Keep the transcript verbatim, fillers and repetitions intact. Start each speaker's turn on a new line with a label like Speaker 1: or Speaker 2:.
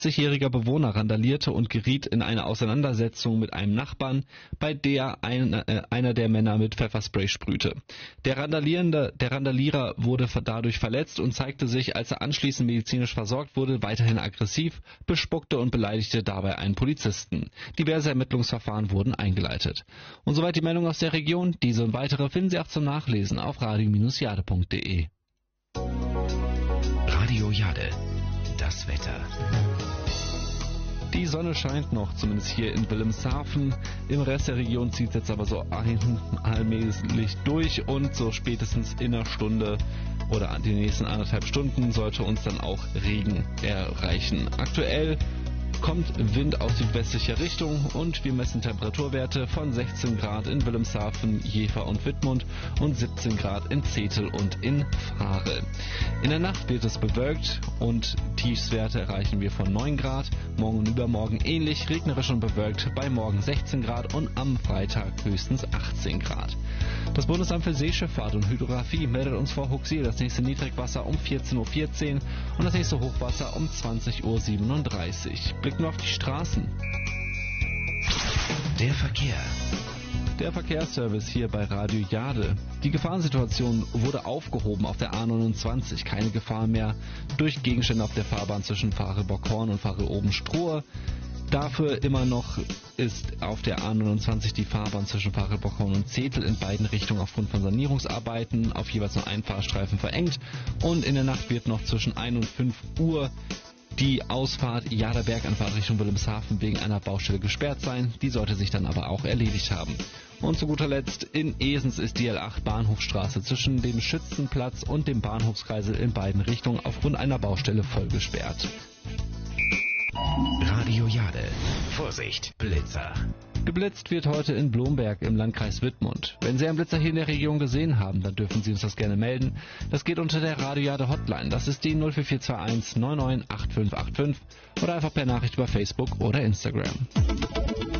Speaker 1: achtundsechzigjähriger Bewohner randalierte und geriet in eine Auseinandersetzung mit einem Nachbarn, bei der ein, äh, einer der Männer mit Pfefferspray sprühte. Der Randalierende, der Randalierer wurde dadurch verletzt und zeigte sich, als er anschließend medizinisch versorgt wurde, weiterhin aggressiv, bespuckte und beleidigte dabei einen Polizisten. Diverse Ermittlungsverfahren wurden eingeleitet. Und soweit die Meldung aus der Region. Diese und weitere finden Sie auch zum Nachlesen auf radio Bindestrich jade punkt de.
Speaker 2: Radio Jade, das Wetter.
Speaker 1: Die Sonne scheint noch, zumindest hier in Wilhelmshaven. Im Rest der Region zieht es jetzt aber so ein, allmählich durch und so spätestens in einer Stunde oder die nächsten anderthalb Stunden sollte uns dann auch Regen erreichen. Aktuell kommt Wind aus südwestlicher Richtung und wir messen Temperaturwerte von sechzehn Grad in Wilhelmshaven, Jever und Wittmund und siebzehn Grad in Zetel und in Fahre. In der Nacht wird es bewölkt und Tiefstwerte erreichen wir von neun Grad. Morgen und übermorgen ähnlich, regnerisch und bewölkt, bei morgen sechzehn Grad und am Freitag höchstens achtzehn Grad. Das Bundesamt für Seeschifffahrt und Hydrographie meldet uns vor Huxil das nächste Niedrigwasser um vierzehn Uhr vierzehn und das nächste Hochwasser um zwanzig Uhr siebenunddreißig. Blicken wir auf die Straßen.
Speaker 2: Der Verkehr.
Speaker 1: Der Verkehrsservice hier bei Radio Jade. Die Gefahrensituation wurde aufgehoben auf der A neunundzwanzig. Keine Gefahr mehr durch Gegenstände auf der Fahrbahn zwischen Fahre-Bockhorn und Fahre-Oben-Strohe. Dafür immer noch ist auf der A neunundzwanzig die Fahrbahn zwischen Fahre-Bockhorn und Zetel in beiden Richtungen aufgrund von Sanierungsarbeiten auf jeweils nur einen Fahrstreifen verengt. Und in der Nacht wird noch zwischen ein und fünf Uhr die Ausfahrt Jader Berganfahrt Richtung Wilhelmshaven wegen einer Baustelle gesperrt sein. Die sollte sich dann aber auch erledigt haben. Und zu guter Letzt, in Esens ist die L acht Bahnhofstraße zwischen dem Schützenplatz und dem Bahnhofskreisel in beiden Richtungen aufgrund einer Baustelle voll gesperrt.
Speaker 2: Radio Jade. Vorsicht, Blitzer.
Speaker 1: Geblitzt wird heute in Blomberg im Landkreis Wittmund. Wenn Sie einen Blitzer hier in der Region gesehen haben, dann dürfen Sie uns das gerne melden. Das geht unter der Radio Jade Hotline. Das ist die null vier vier zwei eins neun neun acht fünf acht fünf oder einfach per Nachricht über Facebook oder Instagram.